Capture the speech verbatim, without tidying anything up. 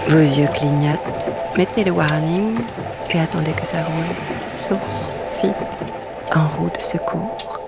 Vos yeux clignotent, mettez le warning et attendez que ça roule. Source, F I P, en roue de secours.